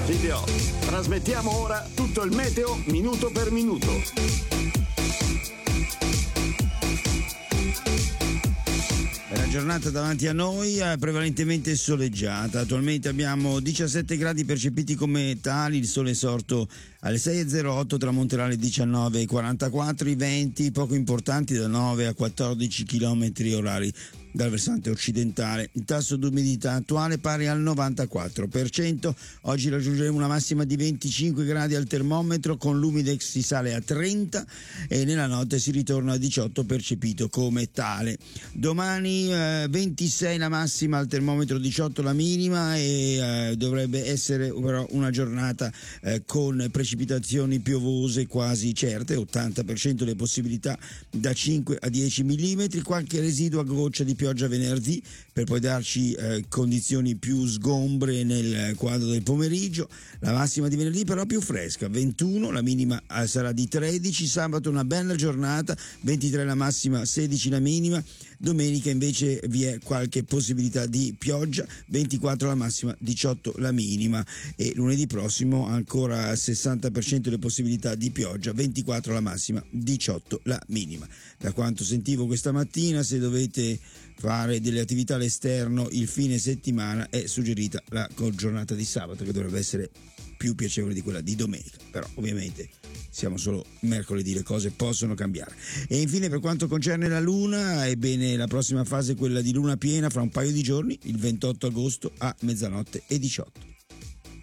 Figlio, trasmettiamo ora tutto il meteo minuto per minuto. La giornata davanti a noi è prevalentemente soleggiata. Attualmente abbiamo 17 gradi percepiti come tali, il sole è sorto alle 6.08, tramonterà alle 19.44, i venti poco importanti da 9 a 14 km orari dal versante occidentale. Il tasso d'umidità attuale pari al 94%. Oggi raggiungeremo una massima di 25 gradi al termometro, con l'humidex si sale a 30 e nella notte si ritorna a 18 percepito come tale. Domani 26 la massima al termometro, 18 la minima e dovrebbe essere però una giornata con precipitazioni piovose quasi certe, 80% le possibilità da 5 a 10 mm, qualche residua goccia di pioggia venerdì per poi darci condizioni più sgombre nel quadro del pomeriggio. La massima di venerdì però più fresca, 21, la minima sarà di 13, sabato una bella giornata, 23 la massima, 16 la minima, domenica invece vi è qualche possibilità di pioggia, 24 la massima, 18 la minima e lunedì prossimo ancora 60% le possibilità di pioggia, 24 la massima, 18 la minima. Da quanto sentivo questa mattina, se dovete fare delle attività all'esterno il fine settimana è suggerita la giornata di sabato, che dovrebbe essere più piacevole di quella di domenica, però ovviamente siamo solo mercoledì, le cose possono cambiare. E infine, per quanto concerne la luna, ebbene la prossima fase è quella di luna piena fra un paio di giorni, il 28 agosto a 00:18.